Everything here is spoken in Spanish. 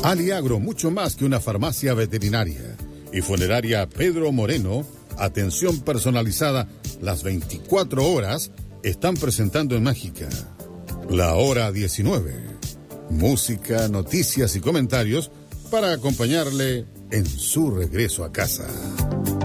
Aliagro, mucho más que una farmacia veterinaria. Y Funeraria Pedro Moreno, atención personalizada las 24 horas, están presentando en Mágica La Hora 19. Música, noticias y comentarios para acompañarle en su regreso a casa.